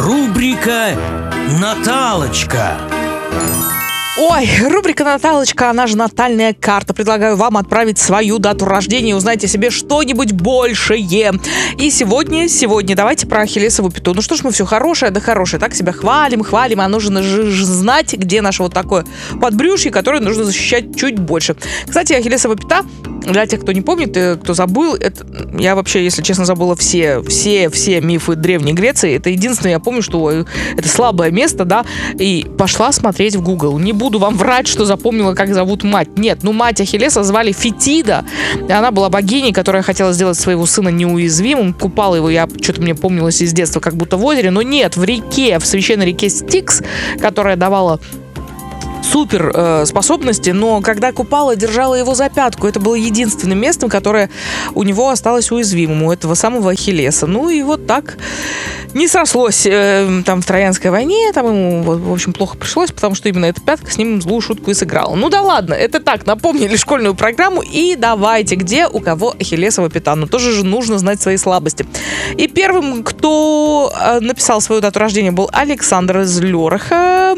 Рубрика «Наталочка». Ой, рубрика «Наталочка», она же натальная карта. Предлагаю вам отправить свою дату рождения и узнать о себе что-нибудь большее. И сегодня давайте про Ахиллесову пяту. Ну что ж, мы все хорошее, да хорошее. Так себя хвалим, а нужно же знать, где наше вот такое подбрюшье, которое нужно защищать чуть больше. Кстати, Ахиллесова пята, для тех, кто не помнит, кто забыл, это, я вообще, если честно, забыла все мифы Древней Греции. Это единственное, я помню, что это слабое место, да, и пошла смотреть в Google. Не буду вам врать, что запомнила, как зовут мать. Нет, мать Ахиллеса звали Фетида. Она была богиней, которая хотела сделать своего сына неуязвимым. Купала его, что-то мне помнилось из детства, как будто в озере. Но нет, в реке, в священной реке Стикс, которая давала супер способности, но когда купала, держала его за пятку. Это было единственным местом, которое у него осталось уязвимым, у этого самого Ахиллеса. Ну и вот так не срослось там в Троянской войне, там ему, в общем, плохо пришлось, потому что именно эта пятка с ним злую шутку и сыграла. Ну да ладно, это так, напомнили школьную программу, и давайте, где у кого Ахиллесова пята. Но тоже же нужно знать свои слабости. И первым, кто написал свою дату рождения, был Александр из Лёраха,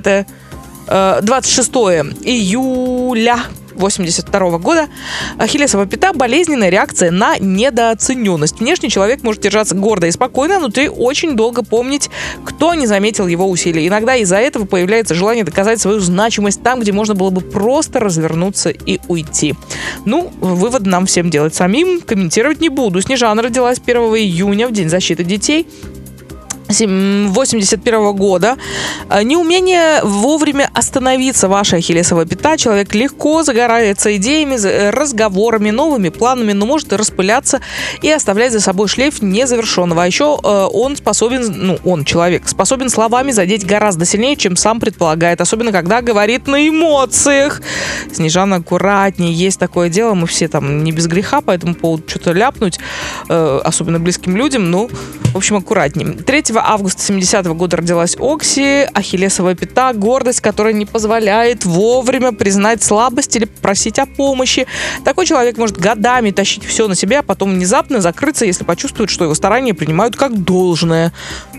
26 июля 1982 года. Ахиллесова пята – болезненная реакция на недооцененность. Внешне человек может держаться гордо и спокойно, а внутри очень долго помнить, кто не заметил его усилий. Иногда из-за этого появляется желание доказать свою значимость там, где можно было бы просто развернуться и уйти. Ну, вывод нам всем делать самим, комментировать не буду. Снежана родилась 1 июня, в День защиты детей 1981 года. Неумение вовремя остановиться — ваша Ахиллесова пята. Человек легко загорается идеями, разговорами, новыми планами, но может и распыляться и оставлять за собой шлейф незавершенного. А еще человек способен словами задеть гораздо сильнее, чем сам предполагает, особенно когда говорит на эмоциях. Снежана, аккуратнее, есть такое дело, мы все там не без греха по этому поводу что-то ляпнуть, особенно близким людям, в общем, аккуратнее. 3 августа 70-го года родилась Окси. Ахиллесова пята — гордость, которая не позволяет вовремя признать слабость или попросить о помощи. Такой человек может годами тащить все на себя, а потом внезапно закрыться, если почувствует, что его старания принимают как должное.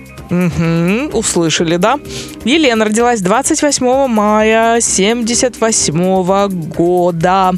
Услышали, да? Елена родилась 28 мая 78 года.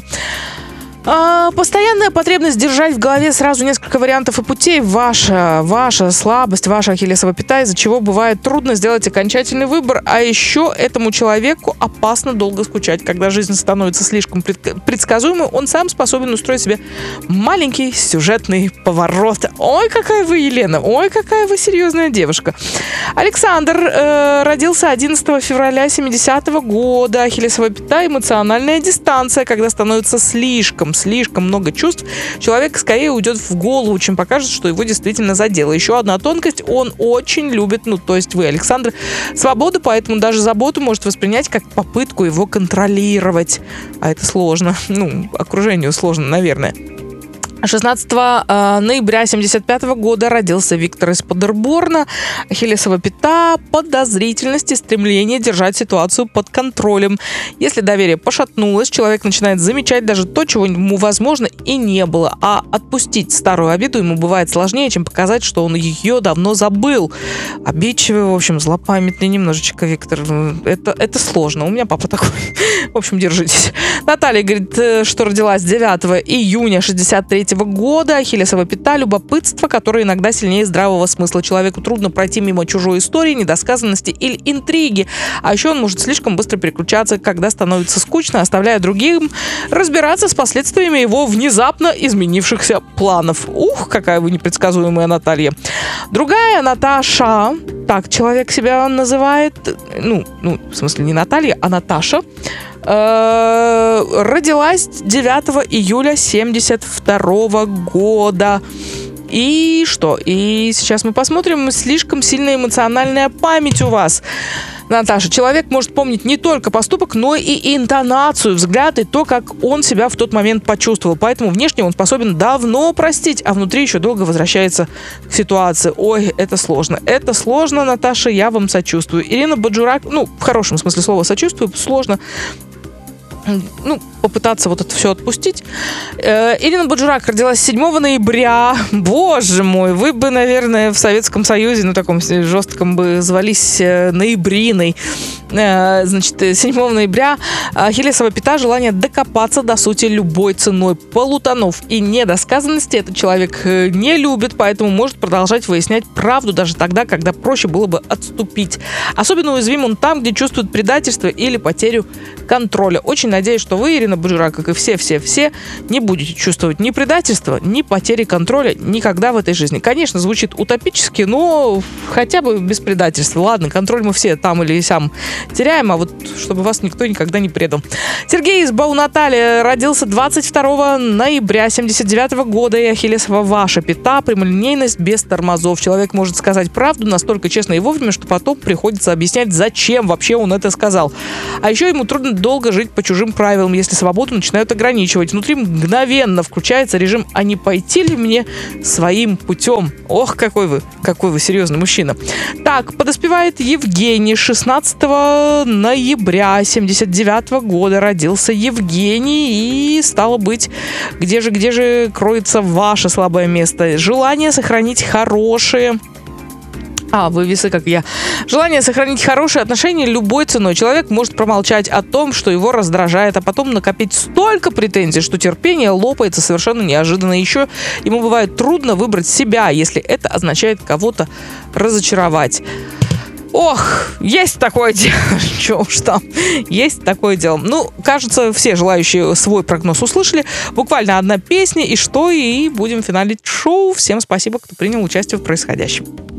Постоянная потребность держать в голове сразу несколько вариантов и путей — ваша слабость, ваша Ахиллесова пята, из-за чего бывает трудно сделать окончательный выбор, а еще этому человеку опасно долго скучать. Когда жизнь становится слишком предсказуемой, он сам способен устроить себе маленький сюжетный поворот. Ой, какая вы, Елена, ой, какая вы серьезная девушка. Александр родился 11 февраля 70-го года. Ахиллесова пята — эмоциональная дистанция, когда становится слишком много чувств, человек скорее уйдет в голову, чем покажет, что его действительно задело. Еще одна тонкость: он очень любит, то есть вы, Александр, свободу, поэтому даже заботу может воспринять как попытку его контролировать. А это сложно. Окружению сложно, наверное. 16 ноября 1975 года родился Виктор из Падерборна. Ахиллесова пята — подозрительность и стремление держать ситуацию под контролем. Если доверие пошатнулось, человек начинает замечать даже то, чего ему, возможно, и не было. А отпустить старую обиду ему бывает сложнее, чем показать, что он ее давно забыл. Обидчивый, в общем, злопамятный немножечко Виктор. Это сложно. У меня папа такой. В общем, держитесь. Наталья говорит, что родилась 9 июня 1963 года. Ахиллесова пята — любопытство, которое иногда сильнее здравого смысла. Человеку трудно пройти мимо чужой истории, недосказанности или интриги. А еще он может слишком быстро переключаться, когда становится скучно, оставляя другим разбираться с последствиями его внезапно изменившихся планов. Ух, какая вы непредсказуемая, Наталья. Другая, Наташа, так человек себя называет, в смысле не Наталья, а Наташа, родилась 9 июля 1972 года. И что? И сейчас мы посмотрим. Слишком сильная эмоциональная память у вас, Наташа. Человек может помнить не только поступок, но и интонацию, взгляд и то, как он себя в тот момент почувствовал. Поэтому внешне он способен давно простить, а внутри еще долго возвращается к ситуации. Ой, это сложно. Это сложно, Наташа, я вам сочувствую. Ирина Баджурак, в хорошем смысле слова сочувствую, сложно. попытаться вот это все отпустить. Ирина Буджрак родилась 7 ноября. Боже мой, вы бы, наверное, в Советском Союзе, таком жестком бы звались ноябриной. Значит, 7 ноября. Ахиллесова пята — желание докопаться до сути любой ценой. Полутонов и недосказанности этот человек не любит, поэтому может продолжать выяснять правду даже тогда, когда проще было бы отступить. Особенно уязвим он там, где чувствует предательство или потерю контроля. Очень надеюсь, что вы, Ирина Буджрак, как и все, не будете чувствовать ни предательства, ни потери контроля никогда в этой жизни. Конечно, звучит утопически, но хотя бы без предательства. Ладно, контроль мы все там или сям теряем, а вот чтобы вас никто никогда не предал. Сергей из Баунатали родился 22 ноября 79 года, и Ахиллесова ваша пята — прямолинейность без тормозов. Человек может сказать правду настолько честно и вовремя, что потом приходится объяснять, зачем вообще он это сказал. А еще ему трудно долго жить по чужим правилам, если свободу начинают ограничивать. Внутри мгновенно включается режим «а не пойти ли мне своим путем?» Ох, какой вы серьезный мужчина. Так, подоспевает Евгений. 16 ноября 79 года родился Евгений, и стало быть, где же кроется ваше слабое место? Желание сохранить хорошие... вы весы, как я. Желание сохранить хорошие отношения любой ценой. Человек может промолчать о том, что его раздражает, а потом накопить столько претензий, что терпение лопается совершенно неожиданно. Еще ему бывает трудно выбрать себя, если это означает кого-то разочаровать. Ох, есть такое дело. Чё уж там. Есть такое дело. Кажется, все желающие свой прогноз услышали. Буквально одна песня, и будем финалить шоу. Всем спасибо, кто принял участие в происходящем.